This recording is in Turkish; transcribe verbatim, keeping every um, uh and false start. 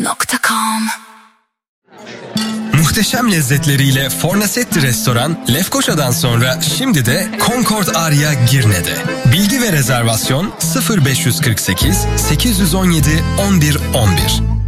nokta com. Muhteşem lezzetleriyle Fornasetti Restoran, Lefkoşa'dan sonra şimdi de Concord Aria Girne'de. Bilgi ve rezervasyon sıfır beş kırk sekiz sekiz yüz on yedi on bir on bir.